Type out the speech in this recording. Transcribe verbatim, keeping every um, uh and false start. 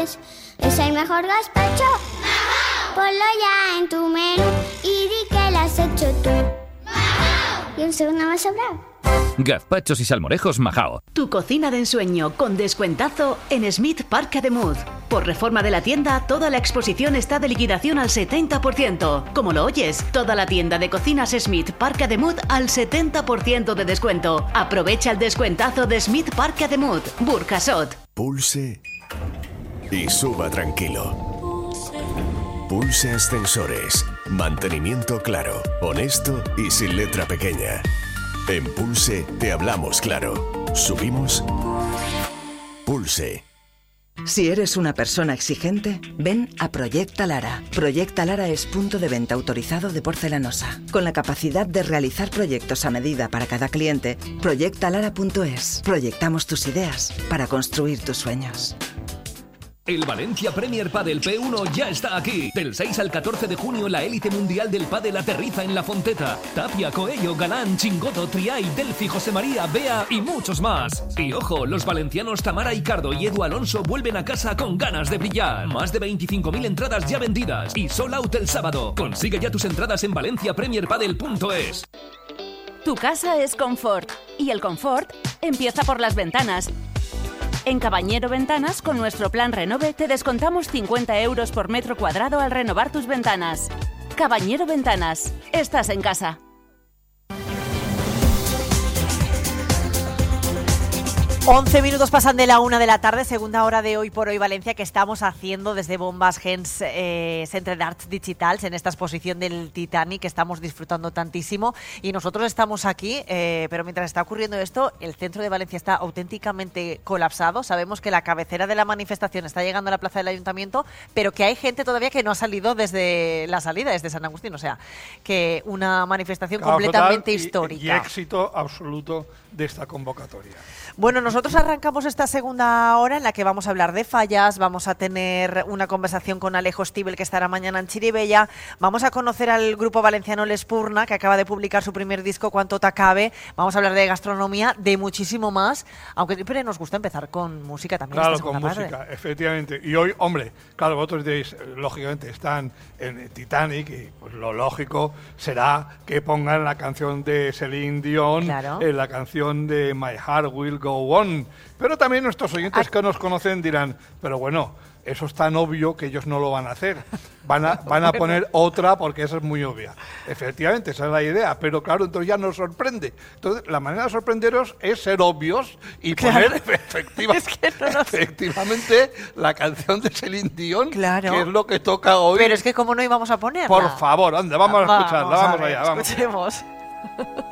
es, es el mejor gazpacho. Ponlo ya en tu menú y di que lo has hecho tú. Y un segundo más sobrado. Gazpachos y salmorejos Majao. Tu cocina de ensueño con descuentazo en Smith Park de Mud. Por reforma de la tienda, toda la exposición está de liquidación al setenta por ciento. Como lo oyes, toda la tienda de cocinas Smith Park de Mud al setenta por ciento de descuento. Aprovecha el descuentazo de Smith Park de Mud, Burjasot. Pulse y suba tranquilo. Pulse Ascensores. Mantenimiento claro, honesto y sin letra pequeña. En Pulse te hablamos claro. Subimos. Pulse. Si eres una persona exigente, ven a Proyecta Lara. Proyecta Lara es punto de venta autorizado de porcelanosa. Con la capacidad de realizar proyectos a medida para cada cliente, proyecta lara punto es. Proyectamos tus ideas para construir tus sueños. El Valencia Premier Padel P uno ya está aquí. Del seis al catorce de junio, la élite mundial del pádel aterriza en La Fonteta. Tapia, Coello, Galán, Chingoto, Triay, Delphi, José María, Bea y muchos más. Y ojo, los valencianos Tamara Icardo y Edu Alonso vuelven a casa con ganas de brillar. Más de veinticinco mil entradas ya vendidas y sold out el sábado. Consigue ya tus entradas en valencia premier padel punto es. Tu casa es confort y el confort empieza por las ventanas. En Cabañero Ventanas, con nuestro plan Renove, te descontamos cincuenta euros por metro cuadrado al renovar tus ventanas. Cabañero Ventanas, estás en casa. once minutos pasan de la una de la tarde, segunda hora de Hoy por Hoy Valencia, que estamos haciendo desde Bombas Gens eh, Centre d'Arts Digitals en esta exposición del Titanic que estamos disfrutando tantísimo. Y nosotros estamos aquí, eh, pero mientras está ocurriendo esto, el centro de Valencia está auténticamente colapsado. Sabemos que la cabecera de la manifestación está llegando a la plaza del Ayuntamiento, pero que hay gente todavía que no ha salido desde la salida, desde San Agustín. O sea, que una manifestación Caos completamente total y, histórica. Y éxito absoluto de esta convocatoria. Bueno, nosotros arrancamos esta segunda hora en la que vamos a hablar de fallas, vamos a tener una conversación con Alejo Stivel, que estará mañana en Chirivella, vamos a conocer al grupo valenciano L'Espurna, que acaba de publicar su primer disco, Cuánto t'acabe, vamos a hablar de gastronomía, de muchísimo más, aunque siempre nos gusta empezar con música también. Claro, esta con parte. música, efectivamente. Y hoy, hombre, claro, vosotros diréis, lógicamente están en Titanic y pues lo lógico será que pongan la canción de Celine Dion, claro. eh, la canción de My Heart Will Go On. Pero también nuestros oyentes Ay. que nos conocen dirán, pero bueno, eso es tan obvio que ellos no lo van a hacer. Van a, van a poner otra porque esa es muy obvia. Efectivamente, esa es la idea. Pero claro, entonces ya nos sorprende. Entonces, la manera de sorprenderos es ser obvios y claro. poner efectiva, es que no nos... efectivamente la canción de Celine Dion, claro. que es lo que toca hoy. Pero es que como no íbamos a ponerla. Por favor, anda, vamos a escucharla. Vamos, vamos a ver, allá, vamos. Escuchemos.